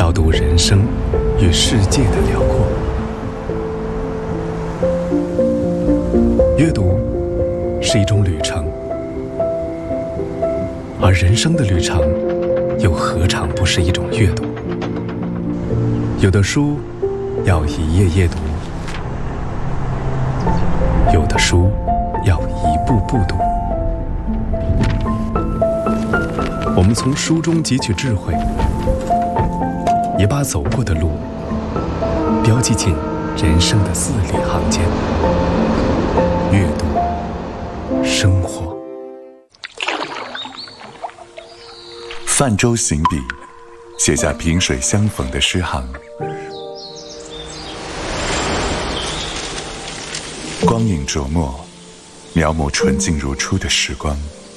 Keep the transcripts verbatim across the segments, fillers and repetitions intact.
饱读人生与世界的辽阔。阅读是一种旅程，而人生的旅程又何尝不是一种阅读？有的书要一页页读，有的书要一步步读。我们从书中汲取智慧，也把走过的路标记进人生的字里行间。阅读，生活。 泛舟行笔，写下萍水相逢的诗行。光影琢磨，描摹纯净如初的时光。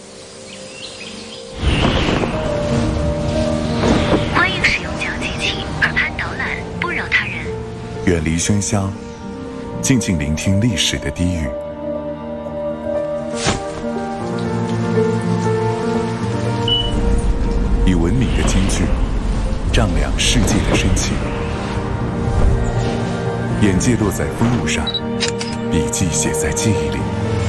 欢迎使用讲机器，耳畔导览，不扰他人。 远离喧嚣，静静聆听历史的低语。以文明的金句丈量世界的深情，眼界落在风物上，笔记写在记忆里。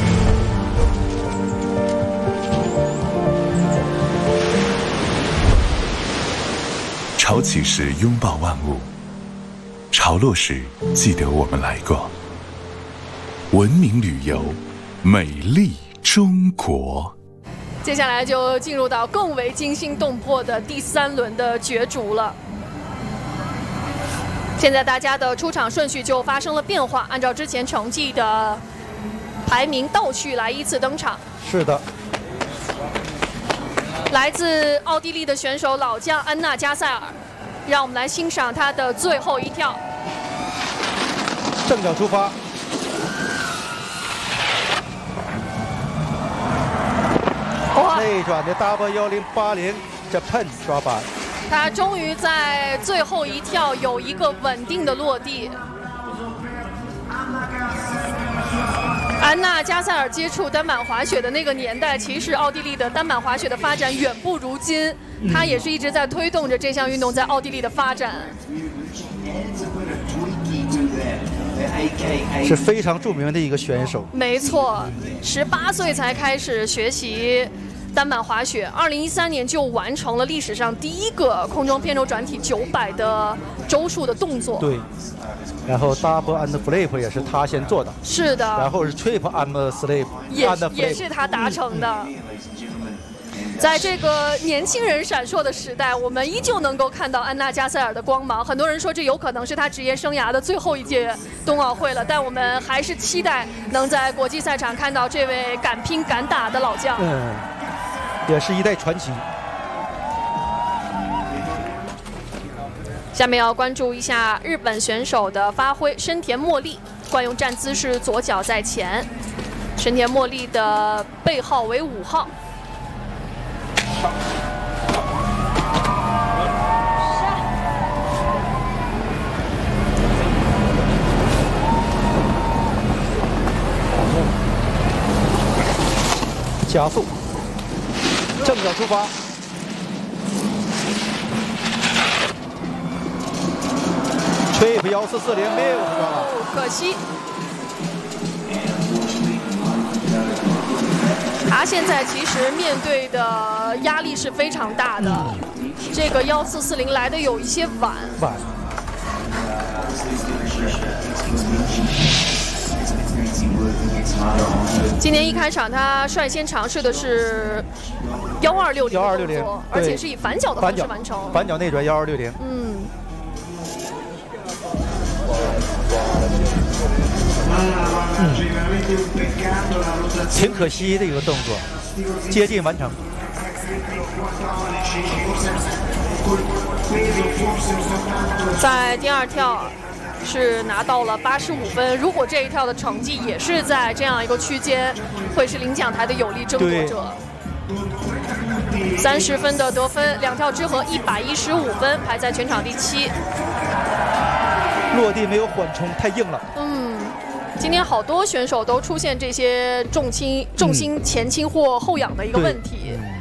潮起时拥抱万物，潮落时记得我们来过。文明旅游，美丽中国。 接下来就进入到更为惊心动魄的第三轮的角逐了。现在大家的出场顺序就发生了变化，按照之前成绩的排名倒序来依次登场。 是的， 来自奥地利的选手老将安娜加塞尔，让我们来欣赏她的最后一跳。 正脚出发。内转的 W 一零八零 Japan 抓板， 他终于在最后一跳有一个稳定的落地。安娜加塞尔接触单板滑雪的那个年代，其实奥地利的单板滑雪的发展远不如今，他也是一直在推动着这项运动在奥地利的发展。 是非常著名的一个选手。 没错，十八岁才开始学习单板滑雪，二零一三年就完成了历史上第一个空中偏轴转体九百的周数的动作。 对，然后 double and flip 也是他先做的。 是的。 然后是 triple and slip， 也也是他达成的。嗯在这个年轻人闪烁的时代，我们依旧能够看到安娜加塞尔的光芒。很多人说这有可能是他职业生涯的最后一届冬奥会了，但我们还是期待能在国际赛场看到这位敢拼敢打的老将。 嗯，也是一代传奇。 下面要关注一下日本选手的发挥，深田茉莉惯用站姿是左脚在前，深田茉莉的背号为五号。 加速，正脚出发，吹不幺四四零没有抓到， 可惜。他现在其实面对的压力是非常大的，嗯、这个幺四四零来的有一些晚。 晚。 今年一开场，他率先尝试的是幺二六零，幺二六零，而且是以反脚的方式完成。 反脚内转幺二六零。 嗯。 嗯，挺可惜的一个动作，接近完成。 在第二跳是拿到了八十五分，如果这一跳的成绩也是在这样一个区间，会是领奖台的有力争夺者。三十分的得分，两跳之和一百一十五分，排在全场第七。 落地没有缓冲，太硬了。 嗯，今天好多选手都出现这些重心重心前倾或后仰的一个问题。嗯